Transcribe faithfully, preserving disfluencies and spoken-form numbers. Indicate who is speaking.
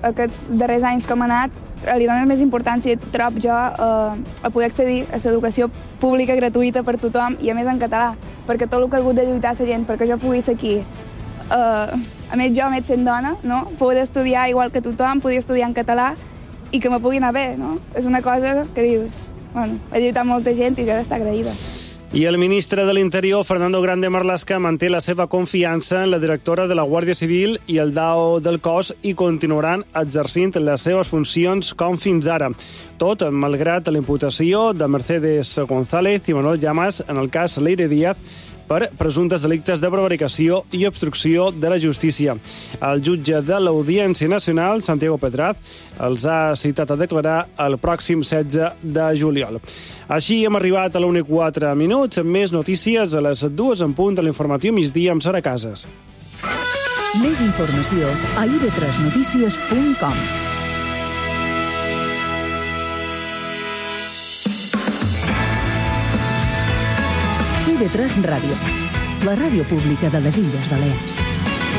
Speaker 1: aquests darrers anys que hem anat, li donen més importància, trob jo, a, a poder accedir a l'educació pública gratuïta per tothom i a més en català, perquè tot el que ha hagut de lluitar la gent perquè jo pugui ser aquí. Uh, a més, jo, a més sent dona, no? Poder estudiar igual que tothom, poder estudiar en català i que me pugui anar bé, no? És una cosa que dius, bueno, ha lluitat molta gent i jo he d'estar agraïda.
Speaker 2: I el ministre de l'Interior, Fernando Grande Marlaska, manté la seva confiança en la directora de la Guàrdia Civil i el D A O del cos i continuaran exercint les seves funcions com fins ara. Tot malgrat la imputació de Mercedes González i Manuel Llamas en el cas Leire Díaz per presumptes delictes de prevaricació i obstrucció de la justícia. El jutge de l'Audiència Nacional, Santiago Pedraz, els ha citat a declarar el pròxim setze de juliol. Així hem arribat a l'una i quatre minuts, amb més notícies a les dues en punt de l'informatiu migdia amb Sara Casas.
Speaker 3: Més informació a i ve tres notícies punt com. i ve tres Ràdio, la ràdio pública de les Illes Balears.